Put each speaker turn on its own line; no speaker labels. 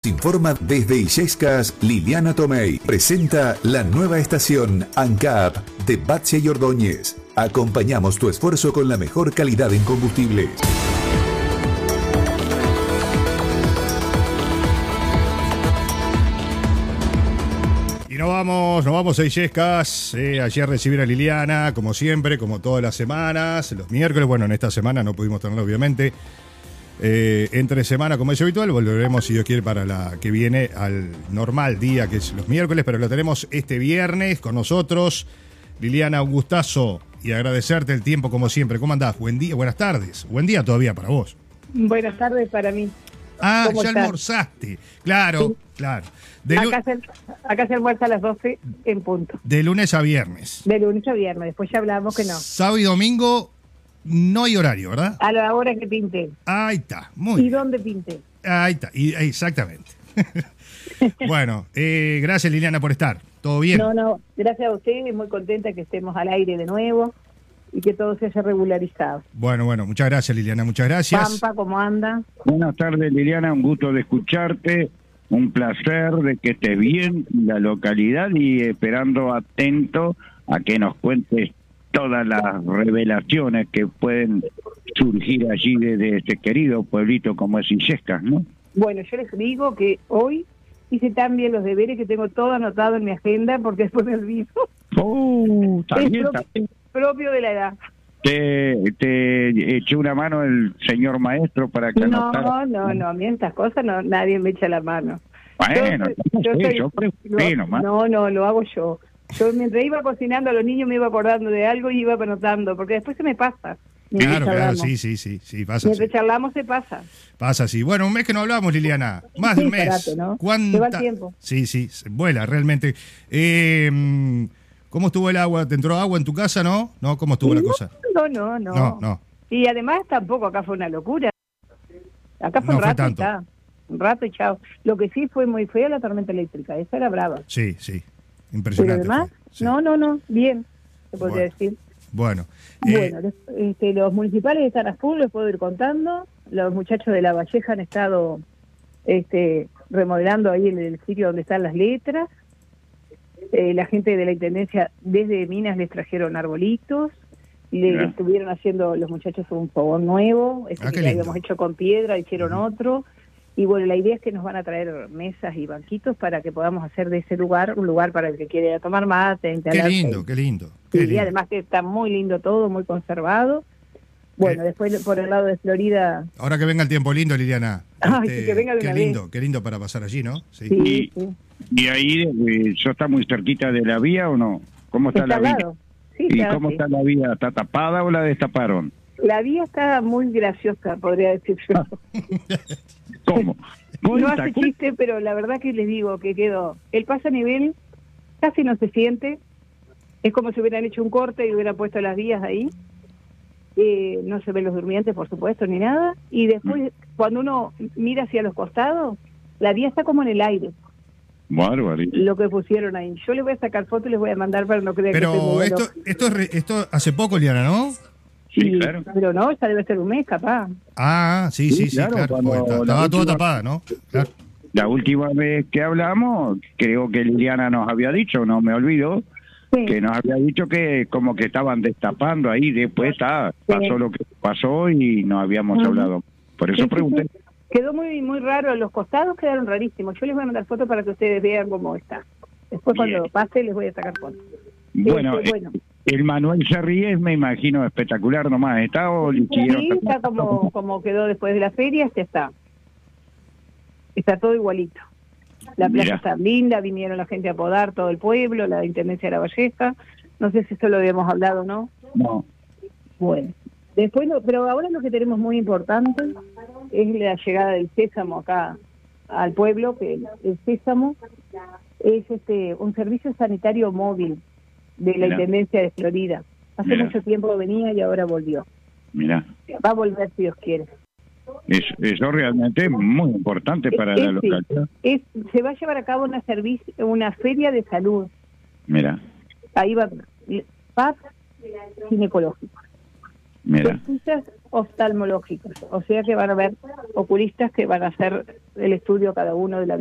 Informa desde Illescas, Liliana Tomei. Presenta la nueva estación ANCAP de Batzia y Ordóñez. Acompañamos tu esfuerzo con la mejor calidad en combustibles.
Y nos vamos a Illescas. Ayer recibir a Liliana, como siempre, como todas las semanas, los miércoles. Bueno, en esta semana no pudimos tenerlo, obviamente. Entre semana, como es habitual, volveremos, si Dios quiere, para la que viene al normal día, que es los miércoles, pero lo tenemos este viernes con nosotros. Liliana, un gustazo y agradecerte el tiempo como siempre. ¿Cómo andás? Buen día, buenas tardes. Buen día todavía para vos.
Buenas tardes para mí.
Ah, ya almorzaste. Claro,
sí.
Claro.
Acá se almuerza a las 12 en punto.
De lunes a viernes.
De lunes a viernes, después ya hablamos que no.
Sábado y domingo no hay horario, ¿verdad?
A la hora que pinte.
Ahí está, muy bien.
¿Y dónde pinte?
Ahí está, exactamente. Bueno, gracias Liliana por estar. ¿Todo bien?
No, gracias a ustedes, muy contenta que estemos al aire de nuevo y que todo se haya regularizado.
Bueno, muchas gracias Liliana, muchas gracias.
Pampa, ¿cómo anda?
Buenas tardes Liliana, un gusto de escucharte, un placer de que estés bien en la localidad y esperando atento a que nos cuentes todas las revelaciones que pueden surgir allí desde este querido pueblito como es Illescas, ¿no?
Bueno, yo les digo que hoy hice tan bien los deberes que tengo todo anotado en mi agenda porque después me olvido.
Está bien.
Propio de la edad.
Te echó una mano el señor maestro para que anotara.
No, a mí estas cosas nadie me echa la mano.
Bueno, yo pregunté nomás.
No, lo hago yo. Yo mientras iba cocinando a los niños me iba acordando de algo y iba anotando, porque después se me pasa.
Claro, sí, pasa.
Mientras charlamos se pasa.
Pasa así. Bueno, un mes que no hablamos, Liliana. Más de un mes.
Parate, ¿no?
¿Cuánta?
Se va el tiempo.
Sí, vuela realmente. ¿Cómo estuvo el agua? ¿Te entró agua en tu casa, no? ¿No? ¿Cómo estuvo la cosa?
No. Y además tampoco acá fue una locura. Acá fue un rato y chao. Un rato y chao. Lo que sí fue muy feo la tormenta eléctrica. Esa era brava.
Sí. Impresionante.
Pero además,
sí.
No, bien, se podría decir.
Bueno,
los municipales están a full, les puedo ir contando. Los muchachos de La Valleja han estado remodelando ahí el sitio donde están las letras. La gente de la Intendencia desde Minas les trajeron arbolitos. Le estuvieron haciendo los muchachos un fogón nuevo. Que habíamos hecho con piedra, hicieron otro. Y bueno, la idea es que nos van a traer mesas y banquitos para que podamos hacer de ese lugar un lugar para el que quiera tomar mate.
Qué lindo.
Y además que está muy lindo todo, muy conservado. Bueno, después por el lado de Florida...
Ahora que venga el tiempo lindo, Liliana.
Que venga de una vez.
Qué lindo para pasar allí, ¿no?
Sí.
¿Y ahí yo está muy cerquita de la vía o no? ¿Cómo está la vía?
Sí,
¿Y cómo está la vía? ¿Está tapada o la destaparon?
La vía está muy graciosa, podría decir yo.
¿Cómo?
No hace chiste, pero la verdad que les digo que quedó. El pasanivel casi no se siente. Es como si hubieran hecho un corte y hubieran puesto las vías ahí. No se ven los durmientes, por supuesto, ni nada. Y después, cuando uno mira hacia los costados, la vía está como en el aire.
Bárbaro.
Lo que pusieron ahí. Yo les voy a sacar fotos y les voy a mandar para no creer
pero
que
esto hace poco, Liliana, ¿no?
Sí, claro. Pero no, ya debe ser un mes, capaz.
Ah, sí, claro. Estaba toda tapada, ¿no? Claro.
La última vez que hablamos, creo que Liliana nos había dicho, no me olvido, que nos había dicho que como que estaban destapando ahí, después pasó lo que pasó y no habíamos hablado. Por eso pregunté.
Quedó muy raro, los costados quedaron rarísimos. Yo les voy a mandar fotos para que ustedes vean cómo está. Después cuando pase les voy a sacar fotos.
Bueno, el Manuel se ríe, me imagino espectacular nomás. ¿Está o
sí, está como quedó después de la feria, está todo igualito. La plaza está linda, vinieron la gente a podar todo el pueblo, la Intendencia de La Valleja. No sé si esto lo habíamos hablado o no.
No.
Bueno, después pero ahora lo que tenemos muy importante es la llegada del sésamo acá al pueblo, que el sésamo es un servicio sanitario móvil de la Intendencia de Florida. Hace mucho tiempo venía y ahora volvió. Va a volver si Dios quiere.
Eso realmente es muy importante para la localidad.
Se va a llevar a cabo una feria de salud. Ahí va PAP ginecológico. Pesquisas oftalmológicas. O sea que van a haber oculistas que van a hacer el estudio cada uno de la